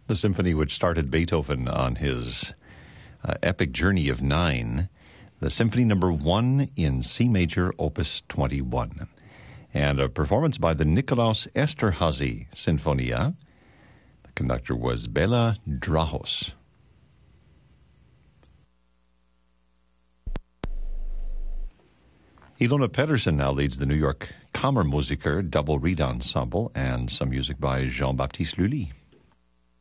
the symphony which started Beethoven on his epic journey of 9, the Symphony Number 1 in C Major, Opus 21, and a performance by the Nikolaus Esterhazy Sinfonia. The conductor was Bela Drahos. Ilona Pedersen now leads the New York Kammermusiker Double Reed Ensemble and some music by Jean-Baptiste Lully.